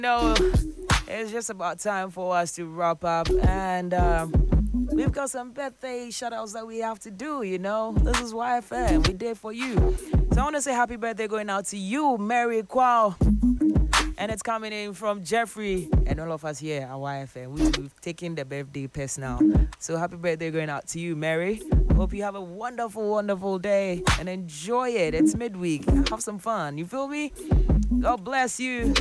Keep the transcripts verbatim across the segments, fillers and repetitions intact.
No, it's just about time for us to wrap up, and um, we've got some birthday shout-outs that we have to do, you know. This is Y F M. We did for you. So I want to say happy birthday going out to you, Mary Quao. And it's coming in from Jeffrey and all of us here at Y F M. We've taken the birthday piss now. So happy birthday going out to you, Mary. Hope you have a wonderful, wonderful day and enjoy it. It's midweek. Have some fun. You feel me? God bless you.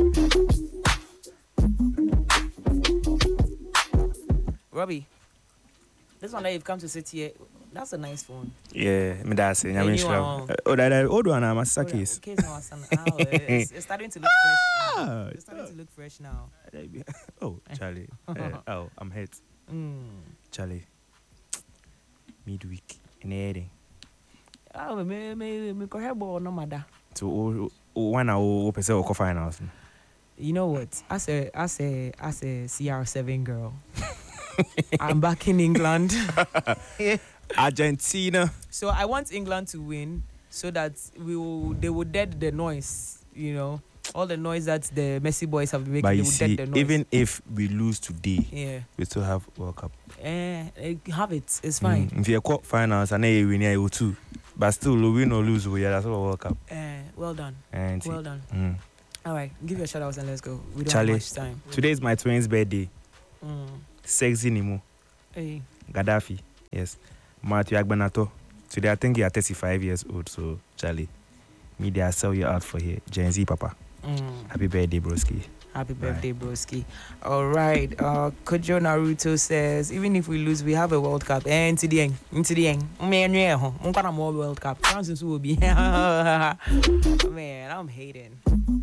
Robbie, this one that you've come to sit here, that's a nice phone. Yeah, me that's it. I mean, sure. Oh, that old one, I'm a case. Case now, it's, it's starting to look fresh. Now. It's starting to look fresh now. Oh, Charlie. uh, oh, I'm hit. Mm. Charlie. Midweek in the heading. Oh, me, me, me, go ahead, boy, no matter. So, one hour open sell finals. You know what? As a as a as a C R seven girl, I'm back in England. Argentina. So I want England to win so that we will they will dead the noise, you know. All the noise that the Messi boys have been making, but they you will see, dead the noise. even if we lose today, yeah, we still have World Cup. Eh, have it. It's fine. Mm. If you quarter finals and then you win, you too. But still, win or lose, we are that's all World Cup. Eh, well done. And well done. Mm. All right, give your shout outs and let's go. We don't Charlie, have much time. Today is my twins' birthday. Mm. Sexy Nimu. Hey. Gaddafi. Yes. Matthew Agbanato. Today I think you are thirty-five years old. So Charlie, media sell you out for here. Gen Z Papa. Mm. Happy birthday, broski. Happy Bye. birthday, broski. All right. Uh, Kojo Naruto says, even if we lose, we have a World Cup. And to the end, into the end, man, yeah, I'm gonna more World Cup. Francis will be. Man, I'm hating.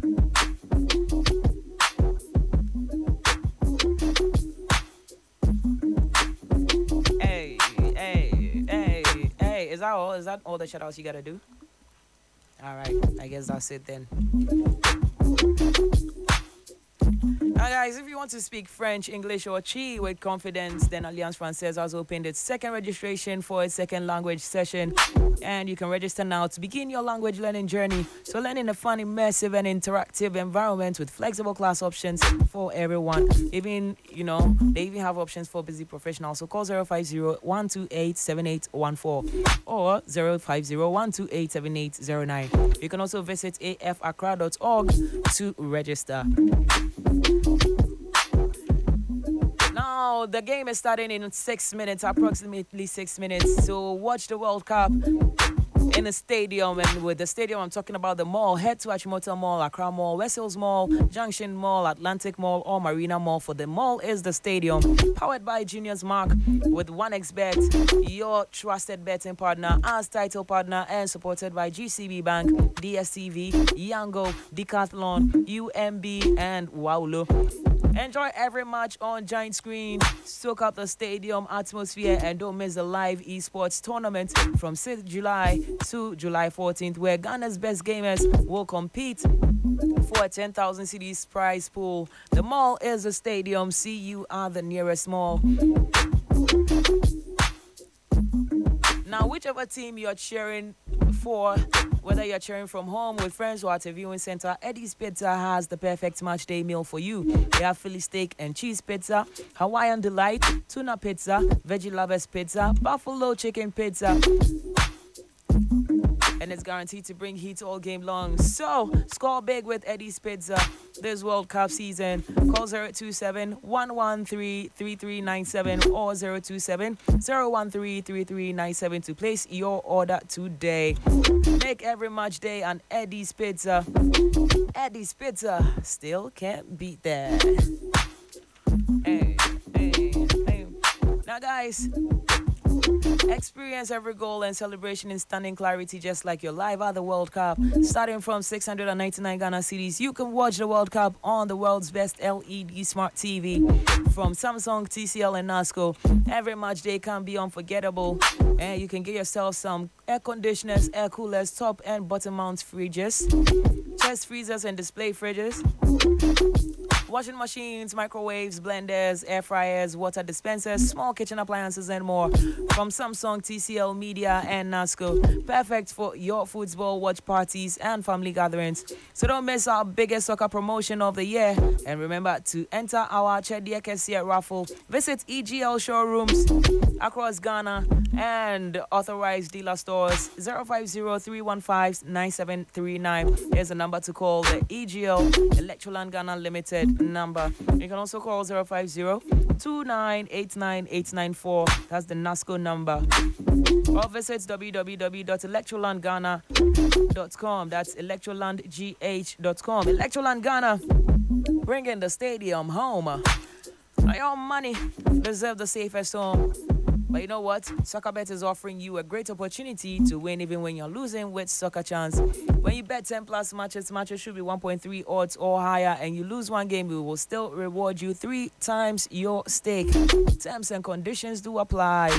Hey, hey, hey, hey. Is that all? Is that all the shout outs you gotta do? All right. I guess that's it then. Now, guys, if you want to speak French, English, or Chi with confidence, then Alliance Française has opened its second registration for its second language session. And you can register now to begin your language learning journey. So learn in a fun, immersive, and interactive environment with flexible class options for everyone. Even, you know, they even have options for busy professionals. So call zero five zero, one two eight, seven eight one four or zero five zero, one two eight, seven eight zero nine. You can also visit a f accra dot org to register. Now, the game is starting in six minutes, approximately six minutes. So watch the World Cup in a stadium. And with the stadium, I'm talking about the mall. Head to Achimota Mall, Accra Mall, West Hills Mall, Junction Mall, Atlantic Mall, or Marina Mall. For the mall is the stadium. Powered by Juniors Mark with one x bet, your trusted betting partner as title partner, and supported by G C B Bank, D S T V, Yango, Decathlon, U M B, and Waulo. Enjoy every match on giant screen. Soak up the stadium atmosphere and don't miss the live esports tournament from sixth of July to July fourteenth, where Ghana's best gamers will compete for a ten thousand cedis prize pool. The mall is the stadium. See you at the nearest mall. Now, whichever team you're cheering for, whether you're cheering from home with friends or at a viewing center, Eddie's Pizza has the perfect match day meal for you. They have Philly steak and cheese pizza, Hawaiian delight, tuna pizza, veggie lovers pizza, buffalo chicken pizza. And it's guaranteed to bring heat all game long. So, score big with Eddie's Pizza this World Cup season. Call zero two seven, one one three, three three nine seven or zero two seven, zero one three, three three nine seven to place your order today. Make every match day an Eddie's Pizza. Eddie's Pizza still can't beat that. Hey, hey, hey. Now, guys, experience every goal and celebration in stunning clarity, just like you're live at the World Cup. Starting from six hundred ninety-nine Ghana cedis, you can watch the World Cup on the world's best L E D smart T V from Samsung, T C L, and NASCO. Every match day can be unforgettable, and you can get yourself some air conditioners, air coolers, top and bottom mount fridges, chest freezers, and display fridges. washing machines, microwaves, blenders, air fryers, water dispensers, small kitchen appliances, and more from Samsung, T C L Media, and NASCO. Perfect for your football watch parties and family gatherings. So don't miss our biggest soccer promotion of the year. And remember to enter our Chedia Kessia raffle. Visit E G L showrooms across Ghana and authorized dealer stores. zero five zero, three one five, nine seven three nine. Here's a number to call, the E G L Electroland Ghana Limited number. You can also call zero five zero, two nine eight nine eight nine four. That's the NASCO number. Or visit w w w dot electroland ghana dot com. That's electroland g h dot com. Electroland Ghana, bringing the stadium home. Now your money deserve the safest home. But you know what? SoccerBet is offering you a great opportunity to win even when you're losing with Soccer Chance. When you bet ten plus matches, matches should be one point three odds or higher, and you lose one game, we will still reward you three times your stake. Terms and conditions do apply.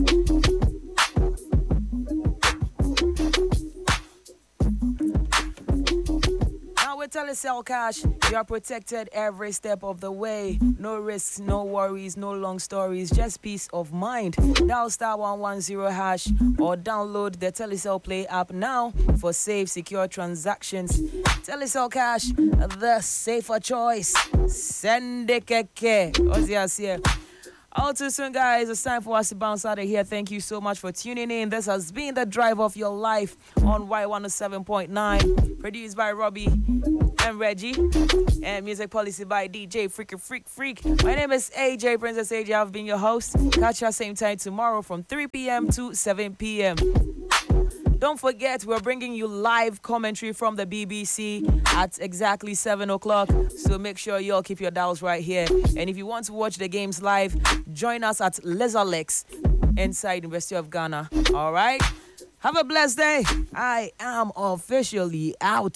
With Telecel Cash, you are protected every step of the way. No risks, no worries, no long stories, just peace of mind. Dial star one one zero hash or download the Telecel Play app now for safe, secure transactions. Telecel Cash, the safer choice. Send it, keke. Ozias here. All too soon, guys. It's time for us to bounce out of here. Thank you so much for tuning in. This has been the drive of your life on Y one oh seven point nine. Produced by Robbie and Reggie. And music policy by D J Freaky Freak Freak. My name is A J, Princess A J. I've been your host. Catch us same time tomorrow from three p.m. to seven p.m. Don't forget, we're bringing you live commentary from the B B C at exactly seven o'clock. So make sure you all keep your dials right here. And if you want to watch the games live, join us at Lezarex inside University of Ghana. All right? Have a blessed day. I am officially out.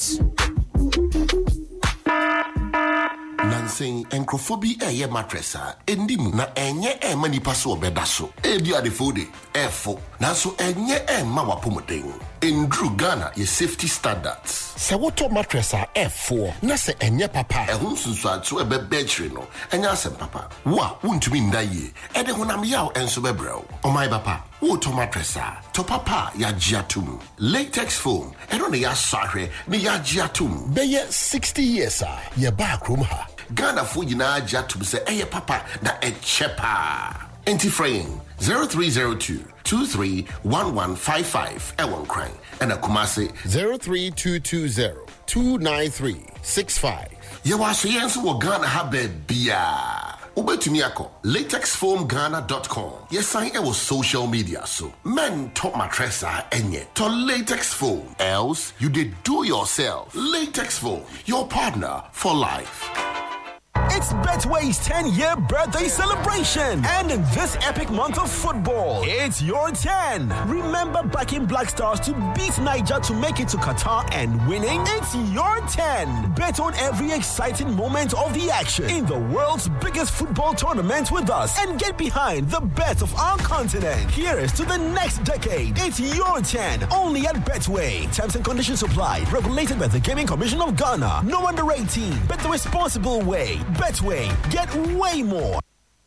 Nansing encrophobi eye matressa endim na enye e manipa so obeda so edi adefode efo na so enye e ma wapomoden endru Ghana ye safety standards se woto matressa efo na se enye papa ehun sunsu ato ebe betri no enya asem papa wa wuntumi ndaye ede honam yaw enso bebrel o my papa woto matressa to papa ya giatum latex foam eno ne ya sahwe ne ya giatum beye sixty years ah ye ba krom ha Ghana fu yina jatum se eye papa na echepa. Enti fraying zero three zero two, two three one one five five Ewon Crane and a Kumasi zero three two two zero, two nine three six five. Yawaso yensu wo Ghana habe bia. Ubetumi ako latex foam ghana dot com. Yes, sign e was social media so. Men top matressa enye to latex foam. Else you did do yourself. Latex foam, your partner for life. It's Betway's ten-year birthday celebration. And in this epic month of football, it's your ten. Remember backing Black Stars to beat Niger to make it to Qatar and winning? It's your ten. Bet on every exciting moment of the action in the world's biggest football tournament with us and get behind the best of our continent. Here's to the next decade. It's your ten. Only at Betway. Terms and conditions apply. Regulated by the Gaming Commission of Ghana. No under eighteen. Bet the responsible way. Betway, get way more.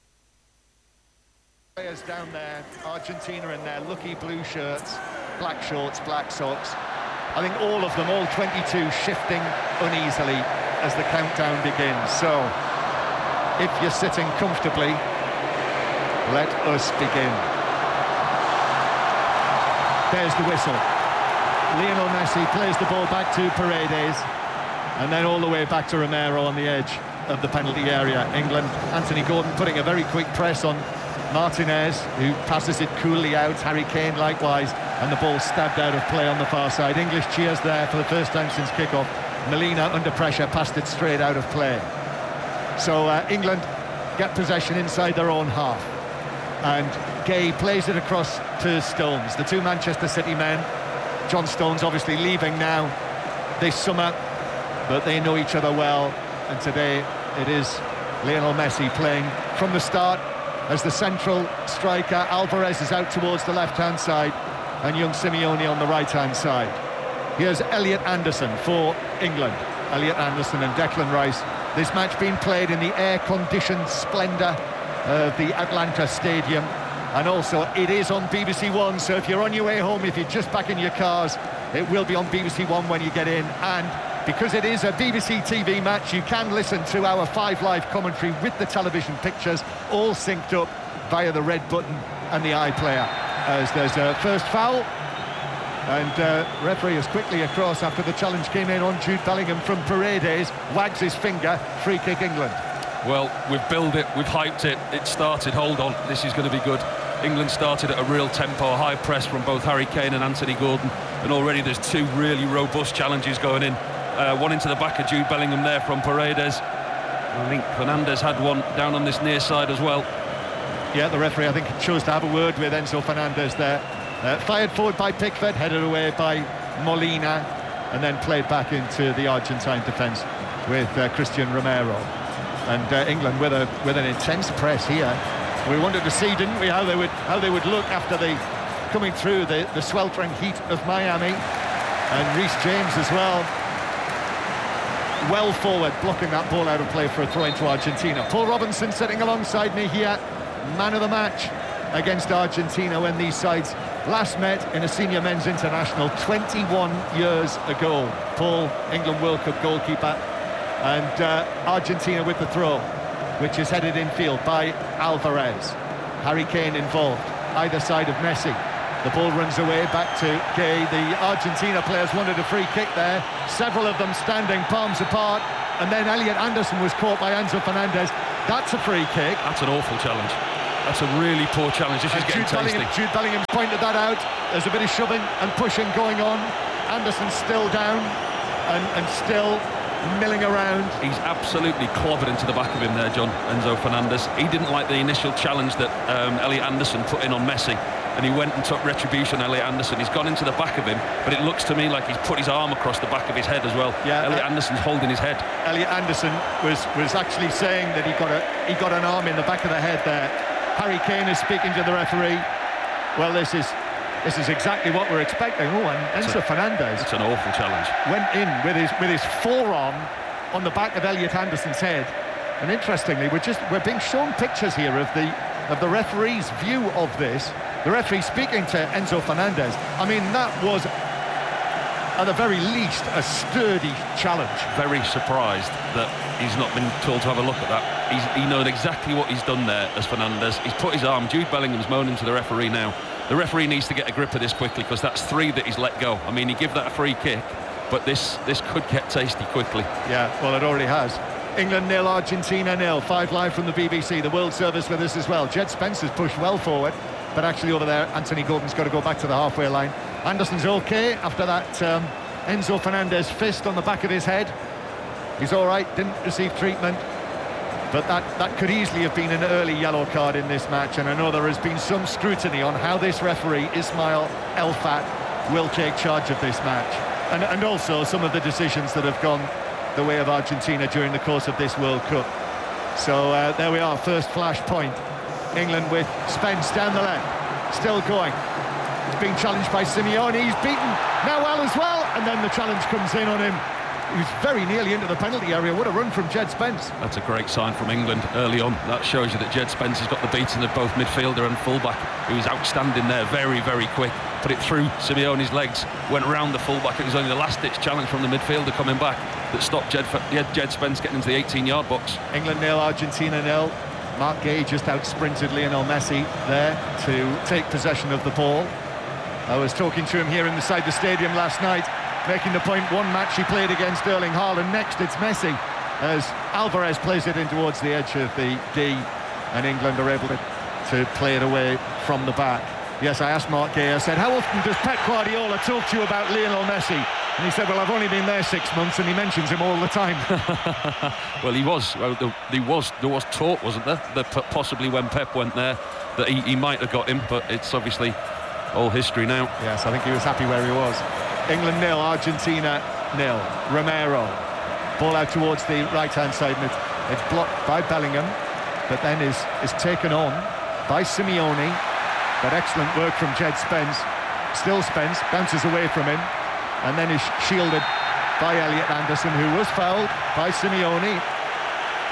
Players down there, Argentina in their lucky blue shirts, black shorts, black socks. I think all of them, all twenty-two, shifting uneasily as the countdown begins. So, if you're sitting comfortably, let us begin. There's the whistle. Lionel Messi plays the ball back to Paredes, and then all the way back to Romero on the edge of the penalty area. England, Anthony Gordon putting a very quick press on Martinez, who passes it coolly out. Harry Kane likewise, and the ball stabbed out of play on the far side. English cheers there for the first time since kickoff. Molina under pressure passed it straight out of play. So uh, England get possession inside their own half, and Gay plays it across to Stones, the two Manchester City men. John Stones obviously leaving now this summer, but they know each other well, and today it is Lionel Messi playing from the start as the central striker. Alvarez is out towards the left-hand side, and young Simeone on the right-hand side. Here's Elliot Anderson for England. Elliot Anderson and Declan Rice This match being played in the air-conditioned splendour of the Atlanta Stadium. And also, it is on B B C One, so if you're on your way home, if you're just back in your cars, it will be on B B C One when you get in. And because it is a B B C T V match, you can listen to our Five Live commentary with the television pictures, all synced up via the red button and the iPlayer. As there's a first foul, and uh, referee is quickly across after the challenge came in on Jude Bellingham from Paredes, wags his finger, free kick England. Well, we've built it, we've hyped it, it started, hold on, this is going to be good. England started at a real tempo, high press from both Harry Kane and Anthony Gordon, and already there's two really robust challenges going in. Uh, one into the back of Jude Bellingham there from Paredes. I think Fernandes had one down on this near side as well. Yeah, the referee, I think, chose to have a word with Enzo Fernandez there. Uh, fired forward by Pickford, headed away by Molina, and then played back into the Argentine defence with uh, Christian Romero. And uh, England with a with an intense press here. We wanted to see, didn't we, how they would how they would look after the coming through the, the sweltering heat of Miami. And Reece James as well, well forward, blocking that ball out of play for a throw into Argentina. Paul Robinson sitting alongside me here, man of the match against Argentina when these sides last met in a senior men's international twenty-one years ago. Paul, England World Cup goalkeeper, and uh, Argentina with the throw, which is headed infield by Alvarez. Harry Kane involved, either side of Messi. The ball runs away back to Gay. The Argentina players wanted a free kick there, several of them standing palms apart, and then Elliot Anderson was caught by Enzo Fernandez. That's a free kick. That's an awful challenge. That's a really poor challenge. This is getting Jude Bellingham, tasty. Jude Bellingham pointed that out. There's a bit of shoving and pushing going on. Anderson's still down and, and still milling around. He's absolutely clobbered into the back of him there, John, Enzo Fernandez. He didn't like the initial challenge that um, Elliot Anderson put in on Messi, and he went and took retribution. Elliot Anderson, he's gone into the back of him, but it looks to me like he's put his arm across the back of his head as well. Yeah, Elliot uh, Anderson's holding his head. Elliot Anderson was was actually saying that he got a he got an arm in the back of the head there. Harry Kane is speaking to the referee. Well, this is this is exactly what we're expecting. Oh, and Enzo Fernandez, it's an awful challenge, went in with his with his forearm on the back of Elliot Anderson's head. And interestingly, we're just we're being shown pictures here of the of the referee's view of this. The referee speaking to Enzo Fernandez. I mean, that was, at the very least, a sturdy challenge. Very surprised that he's not been told to have a look at that. He's, he knows exactly what he's done there as Fernandes. He's put his arm. Jude Bellingham's moaning to the referee now. The referee needs to get a grip of this quickly, because that's three that he's let go. I mean, he give that a free kick, but this this could get tasty quickly. Yeah, well, it already has. England nil, Argentina nil. Five Live from the B B C. The World Service with us as well. Jed Spence's pushed well forward, but actually over there, Anthony Gordon's got to go back to the halfway line. Anderson's okay after that um, Enzo Fernandez fist on the back of his head. He's all right, didn't receive treatment, but that, that could easily have been an early yellow card in this match. And I know there has been some scrutiny on how this referee, Ismail El-Fat, will take charge of this match, and, and also some of the decisions that have gone the way of Argentina during the course of this World Cup. So uh, there we are, first flash point. England with Spence down the left, still going. He's being challenged by Simeone. He's beaten Nawal as well, and then the challenge comes in on him. He was very nearly into the penalty area. What a run from Jed Spence. That's a great sign from England early on. That shows you that Jed Spence has got the beating of both midfielder and fullback. He was outstanding there, very, very quick. Put it through Simeone's legs, went round the fullback. It was only the last-ditch challenge from the midfielder coming back that stopped Jed, Jed Spence getting into the eighteen-yard box. England nil, Argentina nil. Mark Gay just out-sprinted Lionel Messi there to take possession of the ball. I was talking to him here inside the stadium last night, making the point, one match he played against Erling Haaland. Next it's Messi, as Alvarez plays it in towards the edge of the D, and England are able to, to play it away from the back. Yes, I asked Mark Gay, I said, how often does Pep Guardiola talk to you about Lionel Messi? And he said, well, I've only been there six months, and he mentions him all the time. Well, he was, well, there, there was there was talk, wasn't there, that possibly when Pep went there, that he, he might have got him, but it's obviously all history now. Yes, I think he was happy where he was. England nil, Argentina nil. Romero, ball out towards the right-hand side, and it's, it's blocked by Bellingham, but then is, is taken on by Simeone. But excellent work from Jed Spence. Still Spence, bounces away from him, and then is shielded by Elliot Anderson, who was fouled by Simeone.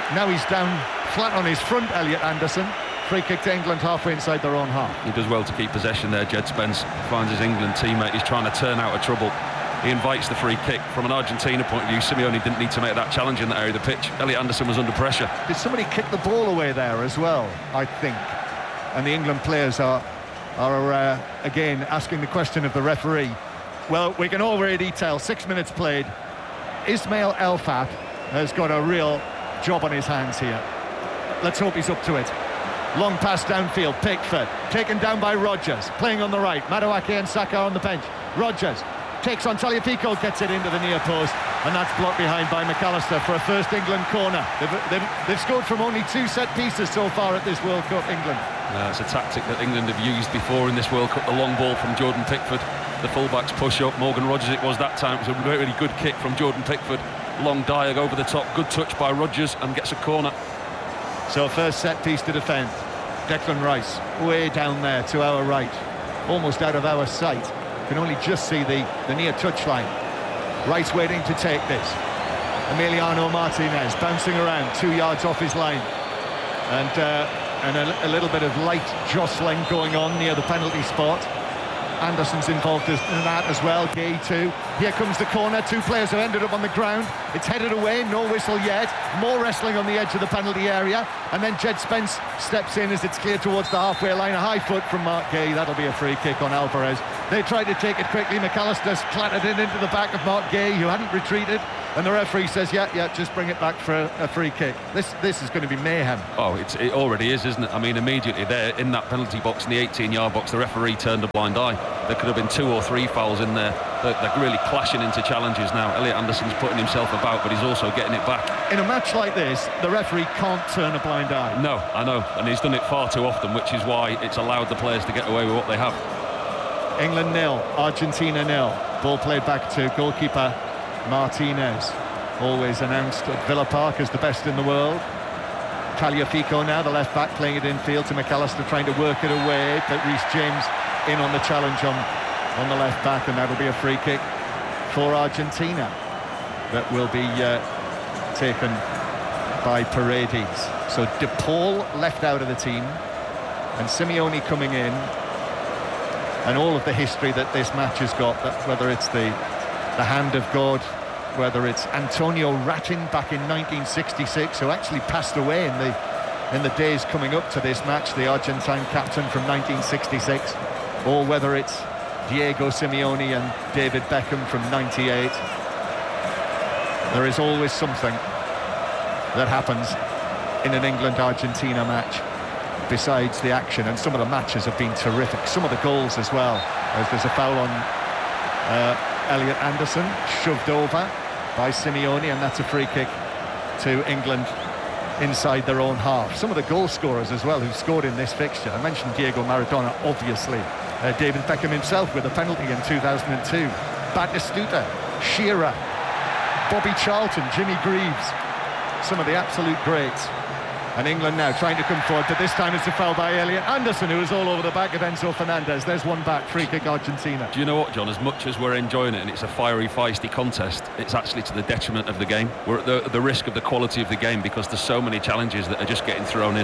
Now he's down flat on his front, Elliot Anderson. Free kick to England halfway inside their own half. He does well to keep possession there, Jed Spence. Finds his England teammate. He's trying to turn out of trouble. He invites the free kick. From an Argentina point of view, Simeone didn't need to make that challenge in that area of the pitch. Elliot Anderson was under pressure. Did somebody kick the ball away there as well, I think? And the England players are, are uh, again, asking the question of the referee. Well, we can already tell, six minutes played, Ismail Elfat has got a real job on his hands here. Let's hope he's up to it. Long pass downfield, Pickford, taken down by Rodgers, playing on the right. Madueke and Saka on the bench. Rodgers takes on Tagliafico, gets it into the near post, and that's blocked behind by McAllister for a first England corner. They've, they've, they've scored from only two set pieces so far at this World Cup, England. Uh, it's a tactic that England have used before in this World Cup, the long ball from Jordan Pickford. The fullbacks push up. Morgan Rodgers it was that time. It was a really good kick from Jordan Pickford. Long diag over the top, good touch by Rodgers, and gets a corner. So first set piece to defend. Declan Rice way down there to our right, almost out of our sight. You can only just see the, the near touchline. Rice waiting to take this. Emiliano Martinez bouncing around two yards off his line, and uh, and a, a little bit of light jostling going on near the penalty spot. Anderson's involved in that as well. Gay too. Here comes the corner. Two players have ended up on the ground. It's headed away. No whistle yet. More wrestling on the edge of the penalty area. And then Jed Spence steps in as it's cleared towards the halfway line. A high foot from Mark Gay. That'll be a free kick on Alvarez. They tried to take it quickly. McAllister's clattered it into the back of Mark Gay, who hadn't retreated. And the referee says, yeah, yeah, just bring it back for a, a free kick. This this is going to be mayhem. Oh, it's, it already is, isn't it? I mean, immediately there in that penalty box, in the eighteen-yard box, the referee turned a blind eye. There could have been two or three fouls in there. They're, they're really clashing into challenges now. Elliot Anderson's putting himself about, but he's also getting it back. In a match like this, the referee can't turn a blind eye. No, I know, and he's done it far too often, which is why it's allowed the players to get away with what they have. England nil, Argentina nil. Ball played back to goalkeeper Martinez. Always announced at Villa Park as the best in the world. Tagliafico now, the left back, playing it infield to McAllister, trying to work it away, but Reece James in on the challenge on, on the left back, and that'll be a free kick for Argentina that will be uh, taken by Paredes. So De Paul left out of the team, and Simeone coming in, and all of the history that this match has got, that whether it's the, the hand of God, whether it's Antonio Ratin back in nineteen sixty-six, who actually passed away in the in the days coming up to this match, the Argentine captain from nineteen sixty-six, or whether it's Diego Simeone and David Beckham from ninety-eight. There is always something that happens in an England-Argentina match besides the action, and some of the matches have been terrific. Some of the goals as well, as there's a foul on uh, Elliot Anderson, shoved over by Simeone, and that's a free kick to England inside their own half. Some of the goal scorers as well who scored in this fixture. I mentioned Diego Maradona, obviously. Uh, David Beckham himself with a penalty in two thousand two. Batistuta, Shearer, Bobby Charlton, Jimmy Greaves. Some of the absolute greats. And England now trying to come forward, but this time it's a foul by Elliot Anderson, who is all over the back of Enzo Fernandez. There's one back, free kick Argentina. Do you know what, John? As much as we're enjoying it and it's a fiery, feisty contest, it's actually to the detriment of the game. We're at the, the risk of the quality of the game because there's so many challenges that are just getting thrown in.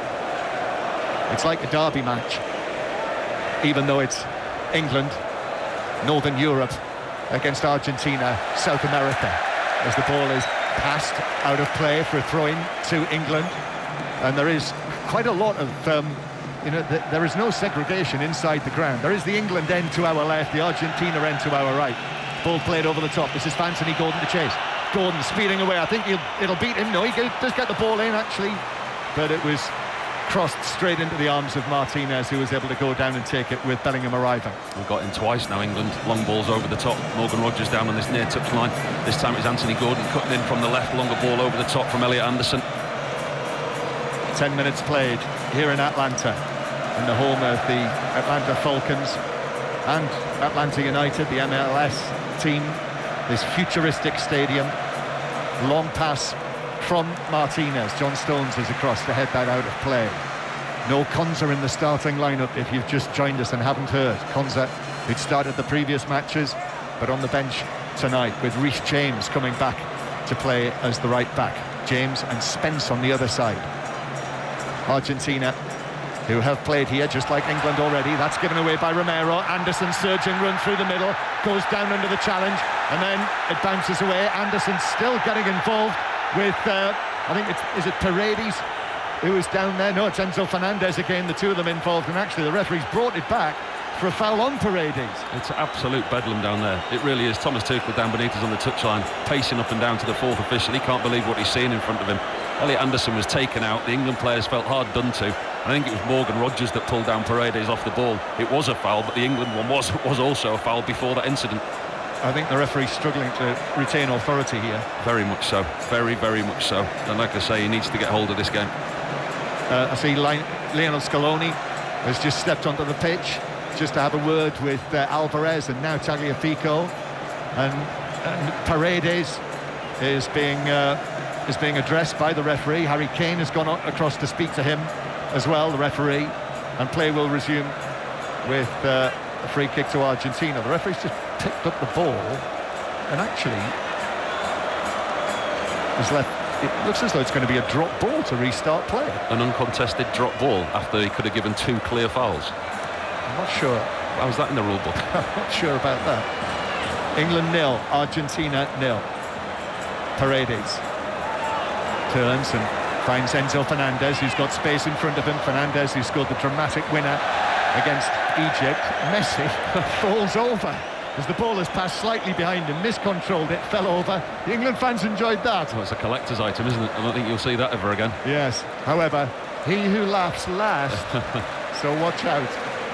It's like a derby match, even though it's England, Northern Europe against Argentina, South America, as the ball is passed out of play for a throw-in to England. And there is quite a lot of, um, you know, th there is no segregation inside the ground. There is the England end to our left, the Argentina end to our right. Ball played over the top. This is Anthony Gordon to chase. Gordon speeding away. I think he'll, it'll beat him. No, he does get the ball in, actually. But it was crossed straight into the arms of Martinez, who was able to go down and take it with Bellingham arriving. We've got him twice now, England. Long balls over the top. Morgan Rodgers down on this near touch line. This time it's Anthony Gordon cutting in from the left. Longer ball over the top from Elliot Anderson. Ten minutes played here in Atlanta, in the home of the Atlanta Falcons and Atlanta United, the M L S team. This futuristic stadium. Long pass from Martinez. John Stones is across to head that out of play. No Konza in the starting lineup if you've just joined us and haven't heard. Konza, who'd started the previous matches, but on the bench tonight with Reece James coming back to play as the right back. James, and Spence on the other side. Argentina, who have played here just like England already. That's given away by Romero. Anderson surging run through the middle, goes down under the challenge, and then it bounces away. Anderson still getting involved with, uh, I think it's, is it Paredes who is down there? No, it's Enzo Fernandez again, the two of them involved, and actually the referee's brought it back for a foul on Paredes. It's absolute bedlam down there. It really is. Thomas Tuchel down Benitez on the touchline, pacing up and down to the fourth official. He can't believe what he's seeing in front of him. Elliot Anderson was taken out. The England players felt hard done to. I think it was Morgan Rogers that pulled down Paredes off the ball. It was a foul, but the England one was was also a foul before that incident. I think the referee's struggling to retain authority here. Very much so. Very, very much so. And like I say, he needs to get hold of this game. Uh, I see Lionel Scaloni has just stepped onto the pitch just to have a word with uh, Alvarez and now Tagliafico. And, and Paredes is being... Uh, is being addressed by the referee. Harry Kane has gone across to speak to him as well, the referee, and play will resume with uh, a free kick to Argentina. The referee's just picked up the ball and actually has left. It looks as though it's going to be a drop ball to restart play. An uncontested drop ball after he could have given two clear fouls. I'm not sure. How's that in the rule book? I'm not sure about that. England nil, Argentina nil. Paredes turns and finds Enzo Fernandez, who's got space in front of him. Fernandez, who scored the dramatic winner against Egypt. Messi falls over as the ball has passed slightly behind him, miscontrolled it, fell over. The England fans enjoyed that. Well, it's a collector's item, isn't it? I don't think you'll see that ever again. Yes, however, he who laughs last, so watch out.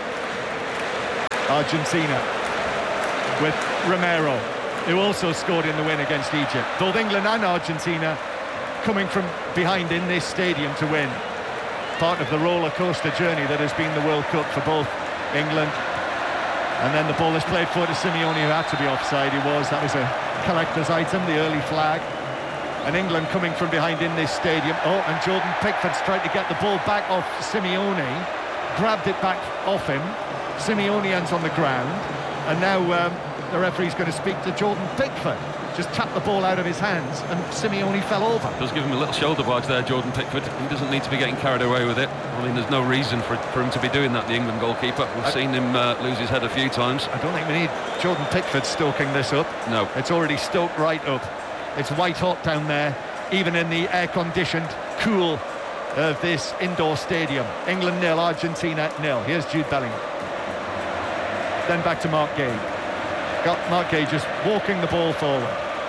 Argentina with Romero, who also scored in the win against Egypt. Both England and Argentina coming from behind in this stadium to win. Part of the roller coaster journey that has been the World Cup for both England. And then the ball is played forward to Simeone, who had to be offside. He was. That was a collector's item, the early flag. And England coming from behind in this stadium. Oh, and Jordan Pickford's tried to get the ball back off Simeone, grabbed it back off him. Simeone ends on the ground, and now um, the referee's going to speak to Jordan Pickford. Just tapped the ball out of his hands and Simeone fell over. Does give him a little shoulder barge there, Jordan Pickford. He doesn't need to be getting carried away with it. I mean, there's no reason for, for him to be doing that, the England goalkeeper. We've I, seen him uh, lose his head a few times. I don't think we need Jordan Pickford stoking this up. No. It's already stoked right up. It's white hot down there, even in the air-conditioned cool of this indoor stadium. England nil, Argentina nil. Here's Jude Bellingham. Then back to Mark Gay. Got Mark Gay just walking the ball forward.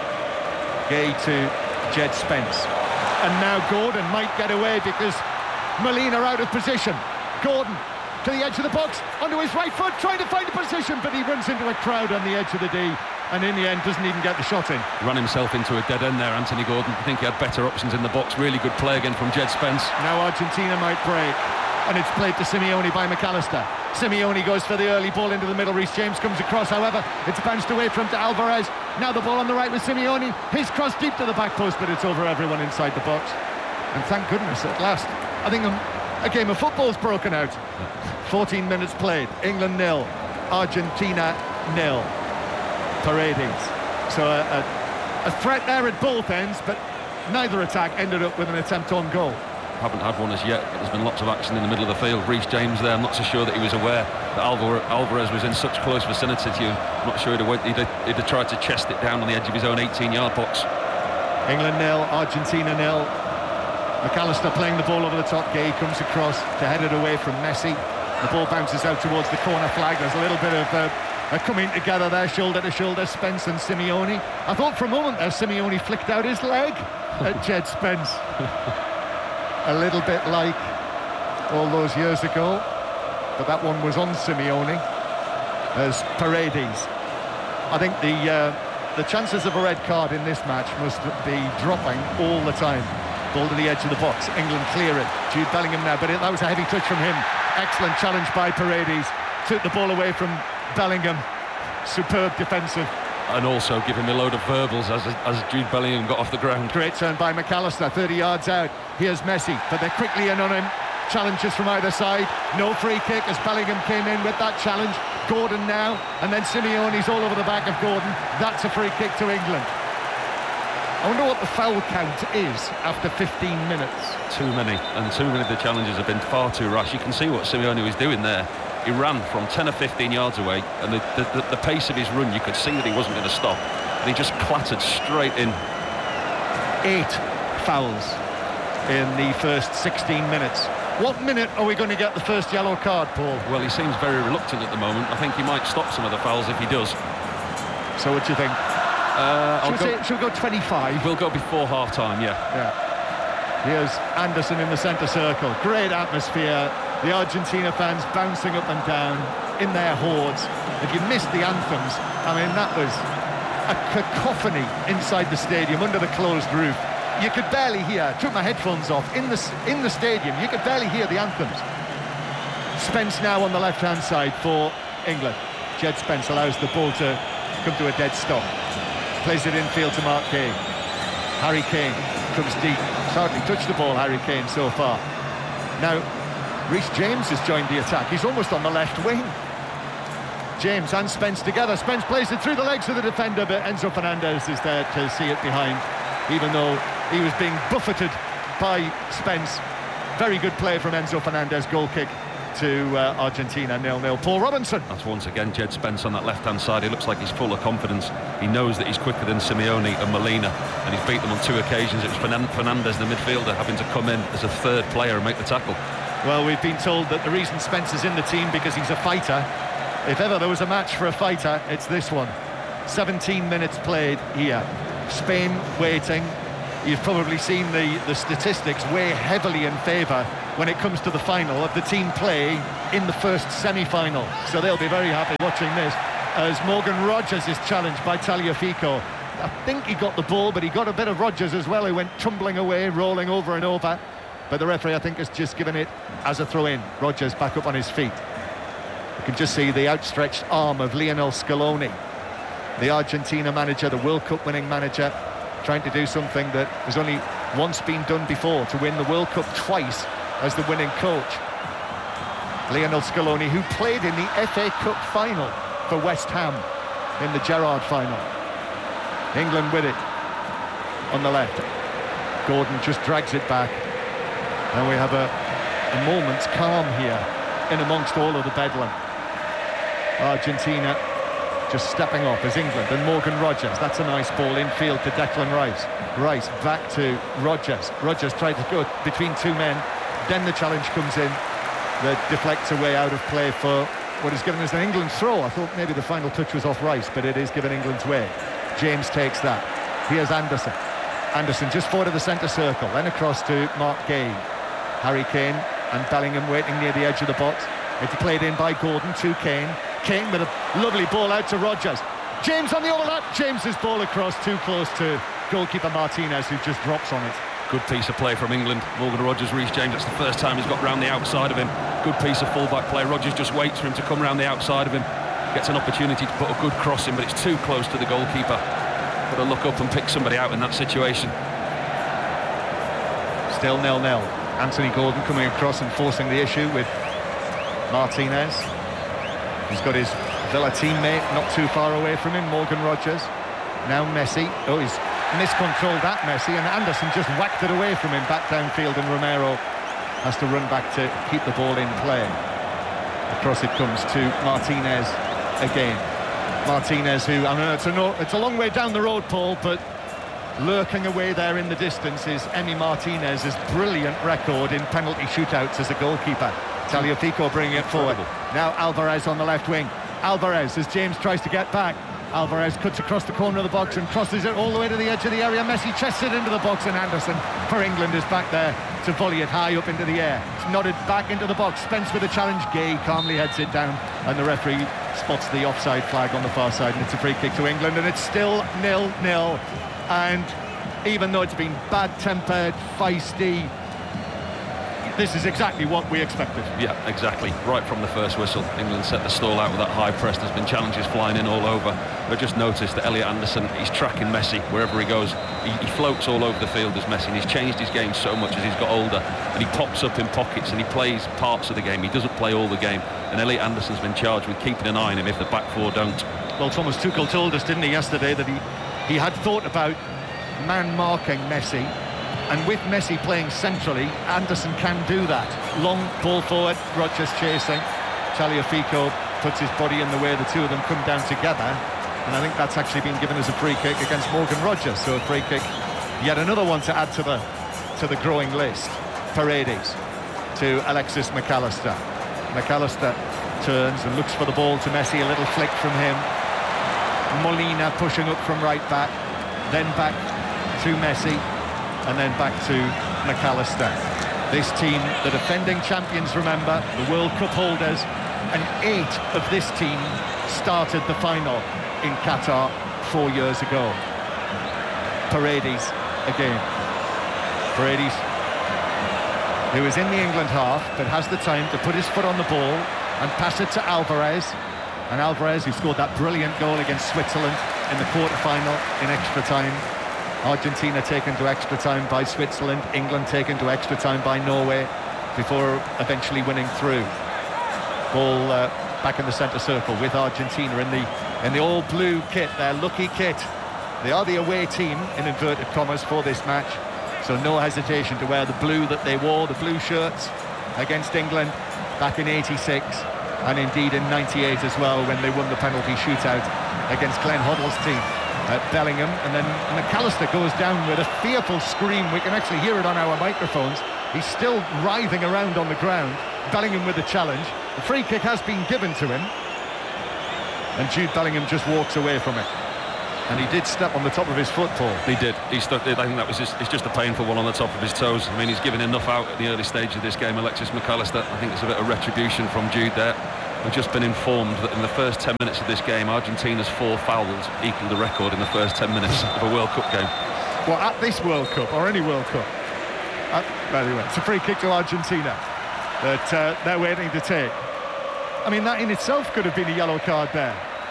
Gay to Jed Spence. And now Gordon might get away because Molina out of position. Gordon to the edge of the box, onto his right foot, trying to find a position, but he runs into a crowd on the edge of the D, and in the end doesn't even get the shot in. Ran himself into a dead end there, Anthony Gordon. I think he had better options in the box. Really good play again from Jed Spence. Now Argentina might break, and it's played to Simeone by McAllister. Simeone goes for the early ball into the middle. Reece James comes across, however, it's bounced away from to Alvarez. Now the ball on the right with Simeone. His cross deep to the back post, but it's over everyone inside the box. And thank goodness at last, I think a, a game of football's broken out. fourteen minutes played. England nil, Argentina nil. Paredes. So a, a, a threat there at both ends, but neither attack ended up with an attempt on goal. Haven't had one as yet, but there's been lots of action in the middle of the field. Reece James there, I'm not so sure that he was aware that Alvar Alvarez was in such close vicinity to you. I'm not sure he'd have, went, he'd, have, he'd have tried to chest it down on the edge of his own eighteen-yard box. England nil, Argentina nil. McAllister playing the ball over the top. Gay comes across to head it away from Messi. The ball bounces out towards the corner flag. There's a little bit of uh, a coming together there, shoulder to shoulder, Spence and Simeone. I thought for a moment there Simeone flicked out his leg at Jed Spence. A little bit like all those years ago, but that one was on Simeone as Paredes. I think the uh, the chances of a red card in this match must be dropping all the time. Ball to the edge of the box, England clear it. Jude Bellingham now, but it, that was a heavy touch from him. Excellent challenge by Paredes. Took the ball away from Bellingham. Superb defensive. And also give him a load of verbals as, as Jude Bellingham got off the ground. Great turn by McAllister, thirty yards out. Here's Messi, but they're quickly in on him. Challenges from either side. No free kick as Bellingham came in with that challenge. Gordon now, and then Simeone's all over the back of Gordon. That's a free kick to England. I wonder what the foul count is after fifteen minutes. Too many, and too many of the challenges have been far too rash. You can see what Simeone was doing there. He ran from ten or fifteen yards away, and the, the, the, the pace of his run, you could see that he wasn't going to stop. And he just clattered straight in. Eight fouls in the first sixteen minutes. What minute are we going to get the first yellow card, Paul? Well, he seems very reluctant at the moment. I think he might stop some of the fouls if he does. So what do you think? Uh, should, we go, say, should we go twenty-five? We'll go before half-time, yeah. Yeah. Here's Anderson in the centre circle. Great atmosphere. The Argentina fans bouncing up and down in their hordes. If you missed the anthems, I mean, that was a cacophony inside the stadium under the closed roof. You could barely hear. Took my headphones off in the in the stadium. You could barely hear the anthems. Spence now on the left-hand side for England. Jed Spence allows the ball to come to a dead stop. Plays it infield to Mark Kane. Harry Kane comes deep. Hardly touched the ball, Harry Kane, so far. Now, Reece James has joined the attack. He's almost on the left wing. James and Spence together. Spence plays it through the legs of the defender, but Enzo Fernandez is there to see it behind, even though he was being buffeted by Spence. Very good play from Enzo Fernandez. Goal kick to uh, Argentina, nil nil. Paul Robinson. That's once again Jed Spence on that left-hand side. He looks like he's full of confidence. He knows that he's quicker than Simeone and Molina, and he's beat them on two occasions. It was Fernandez, the midfielder, having to come in as a third player and make the tackle. Well, we've been told that the reason Spence is in the team because he's a fighter. If ever there was a match for a fighter, it's this one. seventeen minutes played here. Spain waiting. You've probably seen the, the statistics weigh heavily in favour when it comes to the final of the team play in the first semi-final. So they'll be very happy watching this as Morgan Rogers is challenged by Tagliafico. I think he got the ball, but he got a bit of Rogers as well. He went tumbling away, rolling over and over. But the referee, I think, has just given it as a throw-in. Rogers back up on his feet. You can just see the outstretched arm of Lionel Scaloni, the Argentina manager, the World Cup winning manager, trying to do something that has only once been done before, to win the World Cup twice as the winning coach. Lionel Scaloni, who played in the F A Cup final for West Ham in the Gerrard final. England with it on the left. Gordon just drags it back. And we have a, a moment's calm here in amongst all of the bedlam. Argentina just stepping off as England and Morgan Rogers. That's a nice ball infield to Declan Rice. Rice back to Rogers. Rogers tried to go between two men. Then the challenge comes in that deflects away out of play for what is given as an England throw. I thought maybe the final touch was off Rice, but it is given England's way. James takes that. Here's Anderson. Anderson just forward of the centre circle, then across to Mark Gay. Harry Kane and Bellingham waiting near the edge of the box. It's played in by Gordon to Kane. Kane with a lovely ball out to Rogers. James on the overlap. James's ball across, too close to goalkeeper Martinez, who just drops on it. Good piece of play from England. Morgan Rogers, Reece James, that's the first time he's got round the outside of him. Good piece of full-back play. Rogers just waits for him to come round the outside of him. Gets an opportunity to put a good cross in, but it's too close to the goalkeeper. Got to look up and pick somebody out in that situation. Still nil nil. Anthony Gordon coming across and forcing the issue with Martinez. He's got his Villa teammate not too far away from him, Morgan Rogers. Now Messi. Oh, he's miscontrolled that, Messi, and Anderson just whacked it away from him back downfield, and Romero has to run back to keep the ball in play. Across it comes to Martinez again. Martinez, who, I know it's a, no, it's a long way down the road, Paul, but lurking away there in the distance is Emi Martinez's brilliant record in penalty shootouts as a goalkeeper. Tagliafico bringing it forward. Now Alvarez on the left wing. Alvarez, as James tries to get back. Alvarez cuts across the corner of the box and crosses it all the way to the edge of the area. Messi chests it into the box, and Anderson for England is back there to volley it high up into the air. It's nodded back into the box. Spence with a challenge. Gay calmly heads it down, and the referee spots the offside flag on the far side, and it's a free kick to England, and it's still nil nil. And even though it's been bad-tempered, feisty, this is exactly what we expected. Yeah, exactly. Right from the first whistle, England set the stall out with that high press. There's been challenges flying in all over. I just noticed that Elliot Anderson, he's tracking Messi wherever he goes. He, he floats all over the field as Messi, and he's changed his game so much as he's got older. And he pops up in pockets and he plays parts of the game. He doesn't play all the game. And Elliot Anderson's been charged with keeping an eye on him if the back four don't. Well, Thomas Tuchel told us, didn't he, yesterday, that he, he had thought about man-marking Messi, and with Messi playing centrally, Anderson can do that. Long ball forward, Rodgers chasing. Tagliafico puts his body in the way, the two of them come down together, and I think that's actually been given as a free kick against Morgan Rodgers. So a free kick, yet another one to add to the to the growing list. Paredes to Alexis McAllister. McAllister turns and looks for the ball to Messi, a little flick from him. Molina pushing up from right back, then back to Messi, and then back to McAllister. This team, the defending champions, remember, the World Cup holders, and eight of this team started the final in Qatar four years ago. Paredes again. Paredes, who is in the England half, but has the time to put his foot on the ball and pass it to Alvarez. And Alvarez, who scored that brilliant goal against Switzerland in the quarter-final in extra time. Argentina taken to extra time by Switzerland, England taken to extra time by Norway, before eventually winning through. Ball uh, back in the centre circle with Argentina in the in the all-blue kit, their lucky kit. They are the away team, in inverted commas, for this match. So no hesitation to wear the blue that they wore, the blue shirts, against England back in eighty-six, and indeed in ninety-eight as well, when they won the penalty shootout against Glenn Hoddle's team. Uh, Bellingham, and then McAllister goes down with a fearful scream. We can actually hear it on our microphones. He's still writhing around on the ground. Bellingham with the challenge. The free kick has been given to him, and Jude Bellingham just walks away from it. And he did step on the top of his foot, Paul. He did. He stuck. I think that was just, it's just a painful one on the top of his toes. I mean, he's given enough out at the early stage of this game, Alexis McAllister. I think it's a bit of retribution from Jude there. We've just been informed that in the first ten minutes of this game, Argentina's four fouls equalled the record in the first ten minutes of a World Cup game. Well, at this World Cup, or any World Cup. Uh, anyway, it's a free kick to Argentina that uh, they're waiting to take. I mean, that in itself could have been a yellow card there.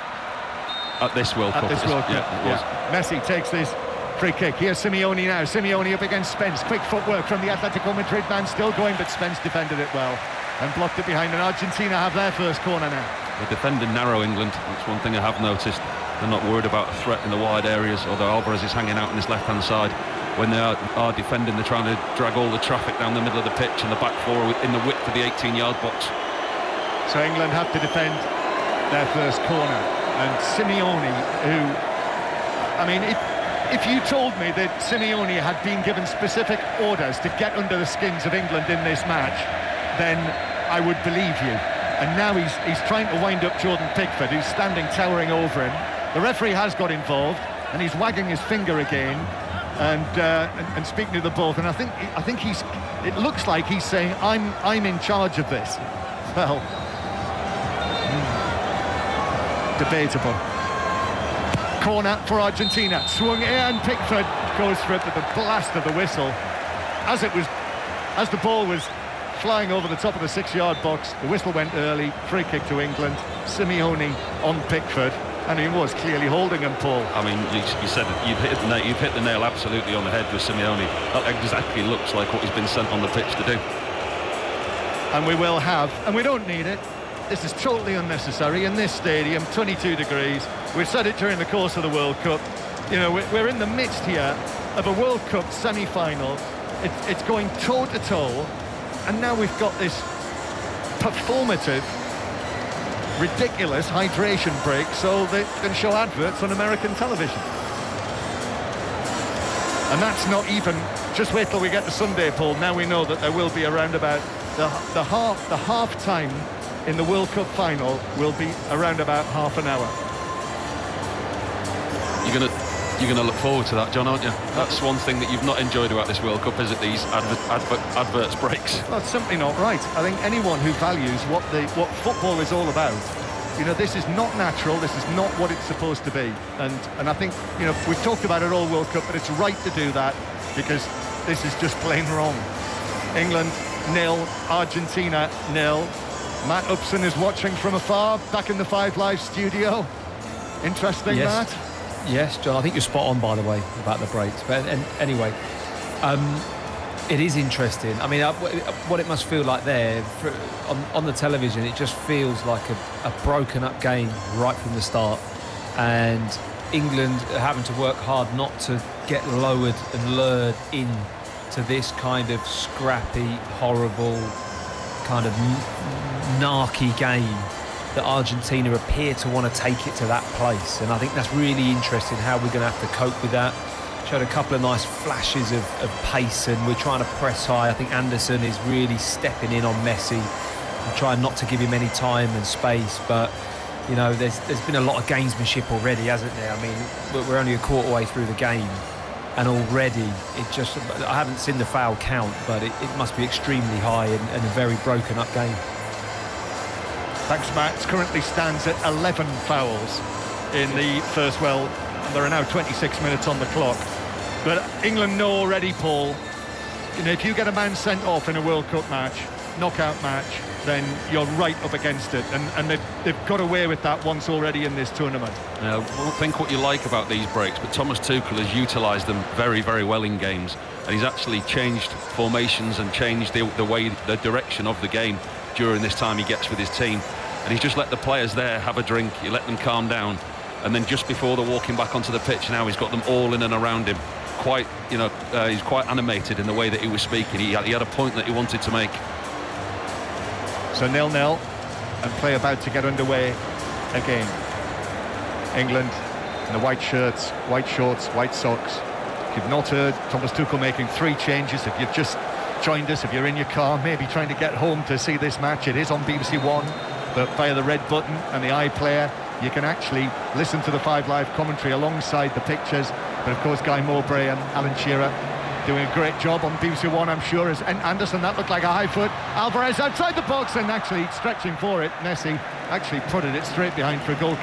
At this World Cup. At this World Cup, yeah, it was. yeah. Messi takes this free kick. Here's Simeone now. Simeone up against Spence. Quick footwork from the Atletico Madrid man, still going, but Spence defended it well and blocked it behind. And Argentina have their first corner now. They're defending narrow, England. That's one thing I have noticed. They're not worried about a threat in the wide areas, although Alvarez is hanging out on his left-hand side. When they are, are defending, they're trying to drag all the traffic down the middle of the pitch and the back four in the width of the eighteen-yard box. So England have to defend their first corner. And Simeone, who, I mean, if, if you told me that Simeone had been given specific orders to get under the skins of England in this match, then I would believe you. And now he's he's trying to wind up Jordan Pickford, who's standing towering over him. The referee has got involved, and he's wagging his finger again, and uh, and, and speaking to the both. And I think I think he's. It looks like he's saying, "I'm I'm in charge of this." Well. Debatable. Corner for Argentina. Swung in, Pickford goes for it with the blast of the whistle. As it was, as the ball was flying over the top of the six-yard box, the whistle went early. Free kick to England. Simeone on Pickford, and he was clearly holding him, Paul. I mean, you, you said it, you've hit the nail. You've hit the nail absolutely on the head with Simeone. That exactly looks like what he's been sent on the pitch to do. And we will have, and we don't need it. This is totally unnecessary in this stadium, twenty-two degrees. We've said it during the course of the World Cup. You know, we're in the midst here of a World Cup semi-final. It's, it's going toe-to-toe, and now we've got this performative, ridiculous hydration break so they can show adverts on American television. And that's not even, just wait till we get to Sunday, Paul. Now we know that there will be around about the, the half the half time in the World Cup final will be around about half an hour. You're gonna, you're gonna look forward to that, John, aren't you? That's one thing that you've not enjoyed about this World Cup, is it? These adver adver adverts breaks. That's simply not right. I think anyone who values what the what football is all about, you know, this is not natural. This is not what it's supposed to be. And and I think, you know, we've talked about it all World Cup, but it's right to do that because this is just plain wrong. England nil, Argentina nil. Matt Upson is watching from afar, back in the Five Live studio. Interesting, yes. Matt? Yes, John, I think you're spot on, by the way, about the breaks. But and, anyway, um, it is interesting. I mean, uh, what it must feel like there, for, on, on the television, it just feels like a, a broken-up game right from the start. And England are having to work hard not to get lowered and lured in to this kind of scrappy, horrible, kind of narky game, that Argentina appear to want to take it to that place. And I think that's really interesting how we're going to have to cope with that. Showed a couple of nice flashes of, of pace, and we're trying to press high. I think Anderson is really stepping in on Messi and trying not to give him any time and space. But, you know, there's there's been a lot of gamesmanship already, hasn't there? I mean, we're only a quarter way through the game, and already it just, I haven't seen the foul count, but it, it must be extremely high and, and a very broken up game. Thanks, Matt. Currently stands at eleven fouls in the first. Well, there are now twenty-six minutes on the clock. But England know already, Paul, you know, if you get a man sent off in a World Cup match, knockout match, then you're right up against it. And, and they've, they've got away with that once already in this tournament. Now, think what you like about these breaks, but Thomas Tuchel has utilised them very, very well in games. And he's actually changed formations and changed the, the way, the direction of the game during this time he gets with his team. And he's just let the players there have a drink, he let them calm down. And then just before they're walking back onto the pitch now, he's got them all in and around him. Quite, you know, uh, he's quite animated in the way that he was speaking. He had, he had a point that he wanted to make. So nil nil, and play about to get underway again. England in the white shirts, white shorts, white socks. If you've not heard, Thomas Tuchel making three changes. If you've just joined us, if you're in your car, maybe trying to get home to see this match, it is on B B C One, but via the red button and the iPlayer, you can actually listen to the Five Live commentary alongside the pictures. But of course, Guy Mowbray and Alan Shearer doing a great job on B B C One, I'm sure. As and Anderson, that looked like a high foot. Alvarez outside the box and actually stretching for it. Messi actually putted it straight behind for a goal.